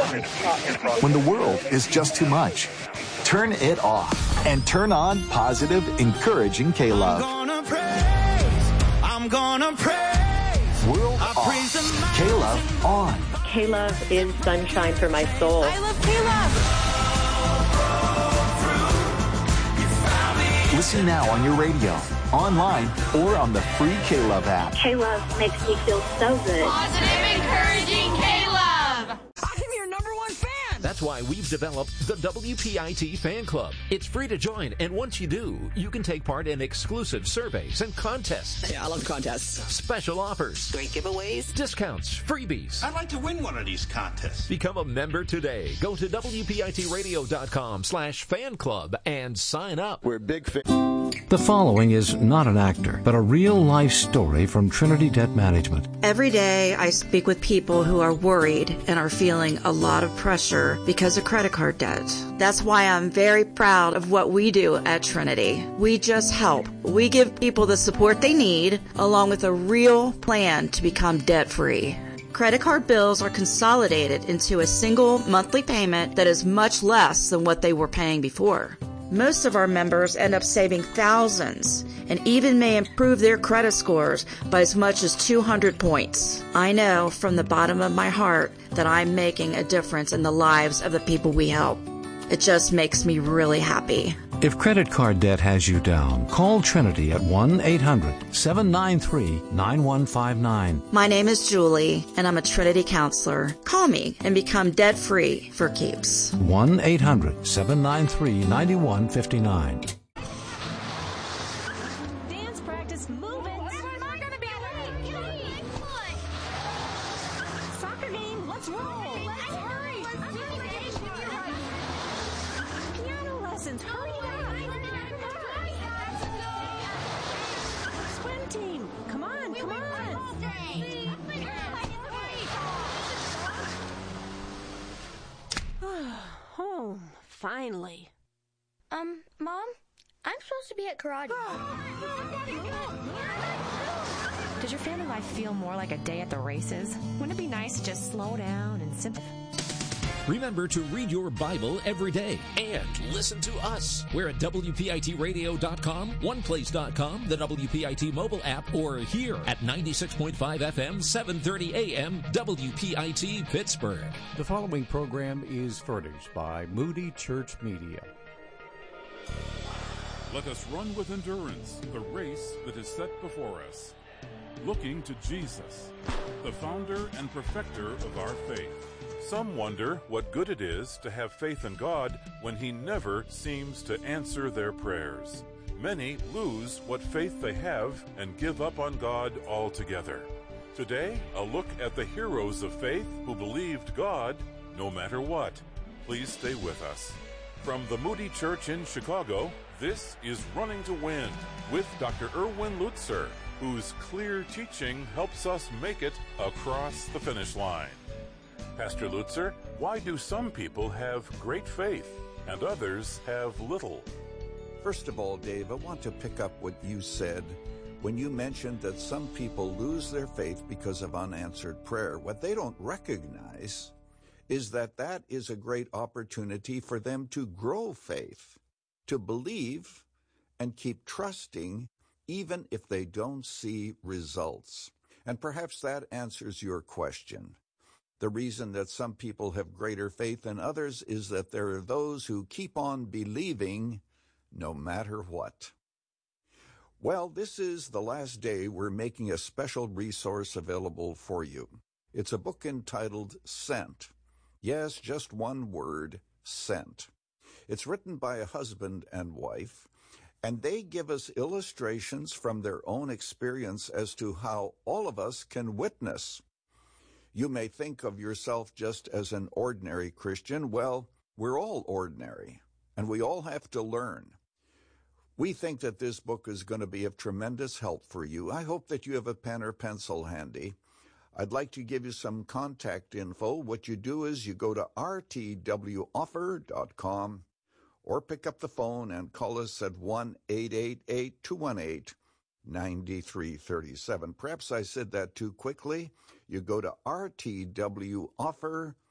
When the world is just too much, turn it off and turn on positive, encouraging K-Love. I'm gonna praise. World off. K-Love on. K-Love is sunshine for my soul. I love K-Love. Listen now on your radio, online, or on the free K-Love app. K-Love makes me feel so good. Positive, encouraging K-Love. I'm your number one fan. That's why we've developed the WPIT Fan Club. It's free to join, and once you do, you can take part in exclusive surveys and contests. Yeah, I love contests. Special offers. Great giveaways. Discounts. Freebies. I'd like to win one of these contests. Become a member today. Go to WPITradio.com/fan club and sign up. We're big fans. The following is not an actor, but a real-life story from Trinity Debt Management. Every day I speak with people who are worried and are feeling a lot of pressure because of credit card debt. That's why I'm very proud of what we do at Trinity. We just help. We give people the support they need, along with a real plan to become debt-free. Credit card bills are consolidated into a single monthly payment that is much less than what they were paying before. Most of our members end up saving thousands and even may improve their credit scores by as much as 200 points. I know from the bottom of my heart that I'm making a difference in the lives of the people we help. It just makes me really happy. If credit card debt has you down, call Trinity at 1-800-793-9159. My name is Julie, and I'm a Trinity counselor. Call me and become debt-free for keeps. 1-800-793-9159. Dance practice, move it. We're not going to be late. Soccer game, let's roll. Let's hurry. Piano lessons, hurry up. Swim team, come on, come on. Home, finally. Mom, I'm supposed to be at karate. Does your family life feel more like a day at the races? Wouldn't it be nice to just slow down and simplify? Remember to read your Bible every day and listen to us. We're at WPITradio.com, OnePlace.com, the WPIT mobile app, or here at 96.5 FM, 730 AM, WPIT Pittsburgh. The following program is furnished by Moody Church Media. Let us run with endurance the race that is set before us, looking to Jesus, the founder and perfecter of our faith. Some wonder what good it is to have faith in God when He never seems to answer their prayers. Many lose what faith they have and give up on God altogether. Today, a look at the heroes of faith who believed God no matter what. Please stay with us. From the Moody Church in Chicago, this is Running to Win with Dr. Erwin Lutzer, whose clear teaching helps us make it across the finish line. Pastor Lutzer, why do some people have great faith and others have little? First of all, Dave, I want to pick up what you said when you mentioned that some people lose their faith because of unanswered prayer. What they don't recognize is that that is a great opportunity for them to grow faith, to believe and keep trusting even if they don't see results. And perhaps that answers your question. The reason that some people have greater faith than others is that there are those who keep on believing no matter what. Well, this is the last day we're making a special resource available for you. It's a book entitled Sent. Yes, just one word, Sent. It's written by a husband and wife, and they give us illustrations from their own experience as to how all of us can witness. You may think of yourself just as an ordinary Christian. Well, we're all ordinary, and we all have to learn. We think that this book is going to be of tremendous help for you. I hope that you have a pen or pencil handy. I'd like to give you some contact info. What you do is you go to rtwoffer.com or pick up the phone and call us at 1-888-218-9337. Perhaps I said that too quickly. You go to rtwoffer.com